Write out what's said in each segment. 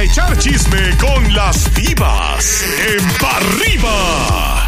echar chisme con las divas en Pa' Arriba.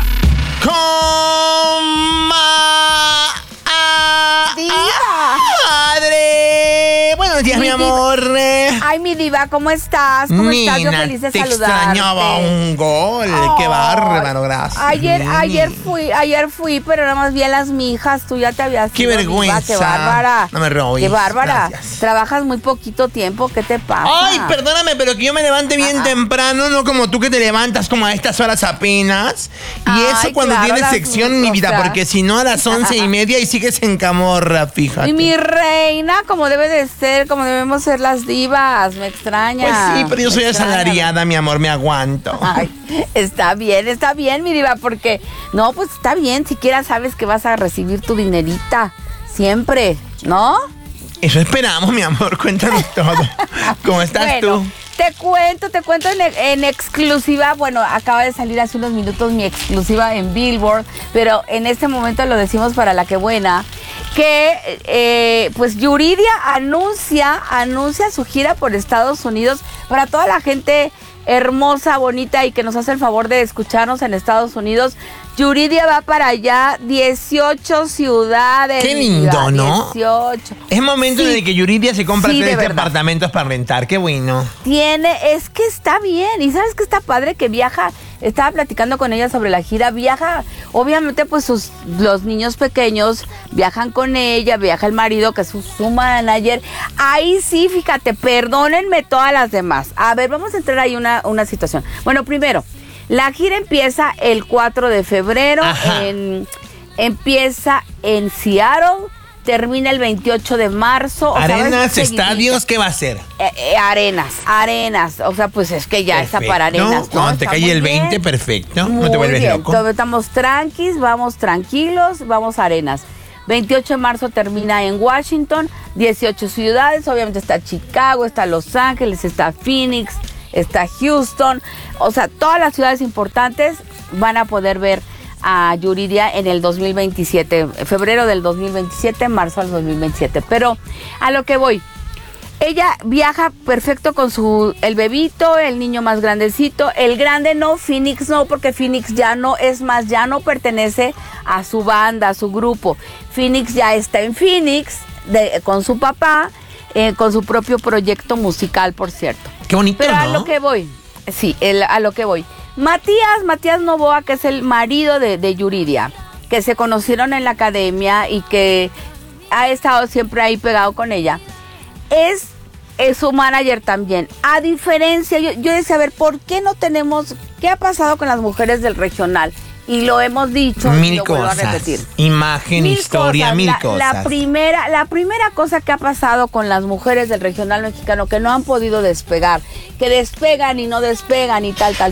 ¡Madre! Buenos días, mi amor. Ay, mi diva, ¿cómo estás? ¿Cómo estás? Yo feliz de te saludarte. extrañaba un gol. Qué bárbaro, gracias. Ayer fui, pero nada más vi a las mijas. Tú ya te habías Qué ido, vergüenza. Diva, qué bárbara. No me robes. Qué bárbara. Gracias. Trabajas muy poquito tiempo. ¿Qué te pasa? Ay, perdóname, pero que yo me levante bien temprano, no como tú que te levantas como a estas horas apenas. Y Ay, eso cuando claro, tienes las sección, mi vida, o sea. porque si no a las 11:30 y sigues en camorra, fíjate. Y mi reina, como debe de ser, como debemos ser las divas. Me extraña. Pues sí, pero yo soy Me extraña. asalariada, mi amor, me aguanto. Ay, está bien, mi diva, porque no, pues está bien, siquiera sabes que vas a recibir tu dinerita, siempre, ¿no? Eso esperamos, mi amor, cuéntanos todo. ¿Cómo estás Bueno, tú? Te cuento en exclusiva. Bueno, acaba de salir hace unos minutos mi exclusiva en Billboard, pero en este momento lo decimos para la que buena, que pues Yuridia anuncia su gira por Estados Unidos para toda la gente hermosa, bonita y que nos hace el favor de escucharnos en Estados Unidos. Yuridia va para allá, 18 ciudades. Qué lindo, ¿no? 18. Es momento Sí. de que Yuridia se compra Sí, de 3 verdad. departamentos para rentar, qué bueno. Es que está bien. Y sabes que está padre que viaja. Estaba platicando con ella sobre la gira. Viaja, obviamente, pues los niños pequeños viajan con ella, viaja el marido, que es su manager. Ahí sí, fíjate, perdónenme todas las demás. A ver, vamos a entrar ahí una situación. Bueno, primero, la gira empieza el 4 de febrero. Ajá. Empieza en Seattle. Termina el 28 de marzo. Arenas, estadios, ¿qué va a ser? Arenas. O sea, pues es que ya está para arenas, ¿no? Cuando te Está cae muy el bien. 20, perfecto. Muy No te vuelves bien. loco. Entonces, estamos vamos tranquilos, vamos a arenas. 28 de marzo termina en Washington, 18 ciudades, obviamente está Chicago, está Los Ángeles, está Phoenix, está Houston. O sea, todas las ciudades importantes van a poder ver a Yuridia en el 2027, febrero del 2027, marzo del 2027. Pero a lo que voy, ella viaja perfecto con el bebito, el niño más grandecito, el grande no, Phoenix no, porque Phoenix ya no, es más, ya no pertenece a su banda, a su grupo. Phoenix ya está en Phoenix, con su papá, con su propio proyecto musical, por cierto. Qué bonito, Pero ¿no? a lo que voy, a lo que voy. Matías Novoa, que es el marido de Yuridia, que se conocieron en la academia y que ha estado siempre ahí pegado con ella, es su manager también. A diferencia, yo decía, a ver, ¿por qué no tenemos? ¿Qué ha pasado con las mujeres del regional? Y lo hemos dicho y lo vuelvo a repetir. Imagen, historia, cosas. mil cosas. La primera cosa que ha pasado con las mujeres del regional mexicano que no han podido despegar, que despegan y no despegan y tal,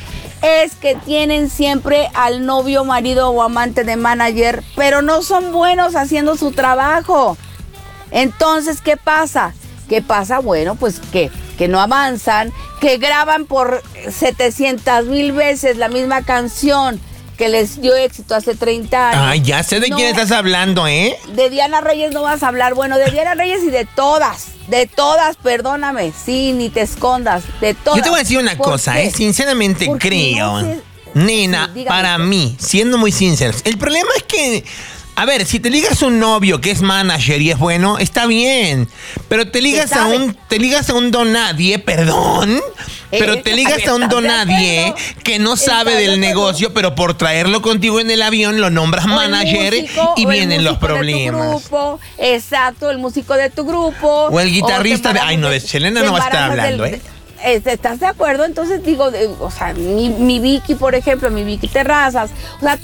es que tienen siempre al novio, marido o amante de manager, pero no son buenos haciendo su trabajo. Entonces, ¿qué pasa? Bueno, pues que no avanzan, que graban por 700,000 veces la misma canción que les dio éxito hace 30 años. Ay, ya sé de quién estás hablando, ¿eh? De Diana Reyes no vas a hablar. Bueno, de Diana Reyes y de todas, perdóname. Sí, ni te escondas, de todas. Yo te voy a decir una cosa, qué? sinceramente Porque creo, no sé- nena, Sí, dígame para usted. mí, siendo muy sinceros, el problema es que, a ver, si te ligas a un novio que es manager y es bueno, está bien, pero te ligas a un don nadie, perdón, pero te ligas a un don nadie que no sabe del negocio, pero por traerlo contigo en el avión lo nombras manager y vienen los problemas. Exacto, el músico de tu grupo. O el guitarrista te embarazas de Selena no va a estar hablando, ¿eh? ¿Estás de acuerdo? Entonces digo, o sea, mi Vicky, por ejemplo, mi Vicky Terrazas, o sea,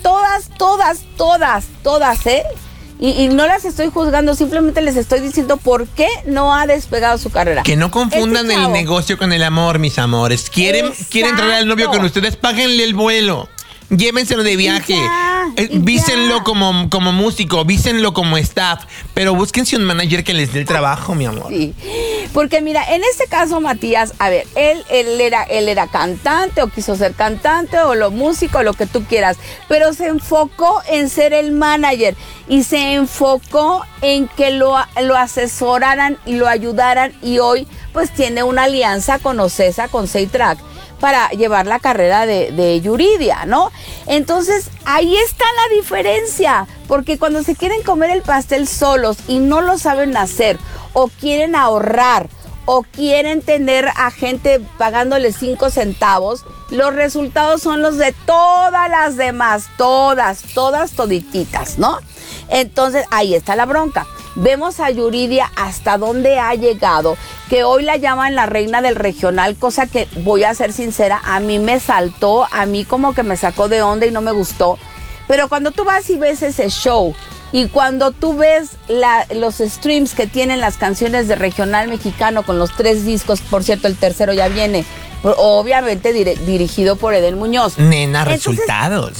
todas, ¿eh? Y no las estoy juzgando, simplemente les estoy diciendo por qué no ha despegado su carrera. Que no confundan Este el chavo- negocio con el amor, mis amores. Quieren traer al novio con ustedes, páguenle el vuelo. Llévenselo de viaje. Vísenlo como músico, vísenlo como staff. Pero búsquense un manager que les dé el trabajo, mi amor. Sí, porque mira, en este caso Matías, a ver, él era cantante o quiso ser cantante o lo músico, lo que tú quieras, pero se enfocó en ser el manager y se enfocó en que lo asesoraran y lo ayudaran y hoy pues tiene una alianza con Ocesa, con Seitrack, para llevar la carrera de Yuridia, ¿no? Entonces, ahí está la diferencia, porque cuando se quieren comer el pastel solos y no lo saben hacer, o quieren ahorrar, o quieren tener a gente pagándole 5 centavos, los resultados son los de todas las demás, todas todititas, ¿no? Entonces, ahí está la bronca. Vemos a Yuridia hasta dónde ha llegado, que hoy la llaman la reina del regional, cosa que, voy a ser sincera, a mí me saltó, a mí como que me sacó de onda y no me gustó. Pero cuando tú vas y ves ese show, y cuando tú ves los streams que tienen las canciones de regional mexicano con los 3 discos, por cierto, el tercero ya viene, obviamente dirigido por Edén Muñoz. Nena, resultados.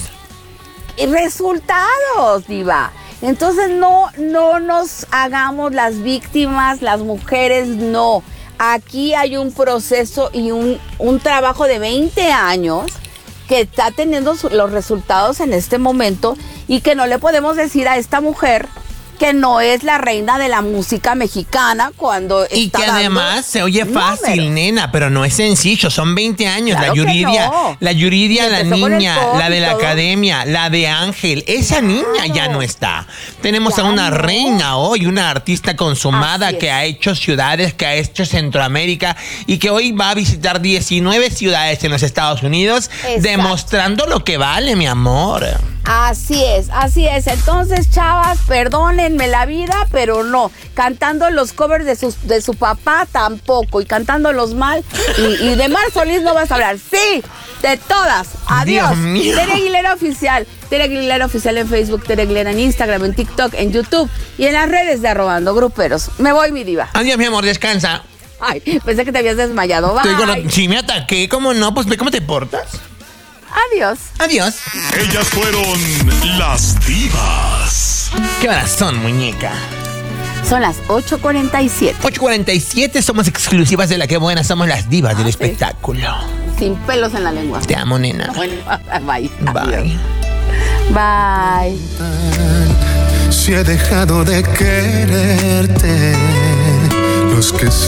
Resultados, diva. Entonces no nos hagamos las víctimas, las mujeres no. Aquí hay un proceso y un trabajo de 20 años que está teniendo los resultados en este momento y que no le podemos decir a esta mujer que no es la reina de la música mexicana cuando está y que además se oye fácil, nena, pero no es sencillo, son 20 años. Claro, la Yuridia, la niña, la de la todo. academia, la de Ángel, esa niña ya no está. Tenemos a una reina hoy, una artista consumada que ha hecho ciudades, que ha hecho Centroamérica y que hoy va a visitar 19 ciudades en los Estados Unidos, demostrando lo que vale, mi amor. Así es. Entonces, chavas, perdónenme la vida, pero no. Cantando los covers de su papá tampoco. Y cantándolos mal. Y de Mar Solís no vas a hablar. Sí, de todas. Adiós. Dios mío. Tere Aguilera Oficial. Tere Aguilera Oficial en Facebook, Tere Aguilera en Instagram, en TikTok, en YouTube y en las redes de @andogruperos. Me voy, mi diva. Adiós, mi amor, descansa. Ay, pensé que te habías desmayado. Bye. Sí, me ataqué, ¿cómo no? Pues ve cómo te portas. Adiós. Adiós. Ellas fueron las divas. ¿Qué horas son, muñeca? Son las 8:47. 8:47, somos exclusivas de La Qué Buena, somos las divas del espectáculo. Sin pelos en la lengua. Te amo, nena. Bueno, bye. Bye. Bye. Si he dejado de quererte, los que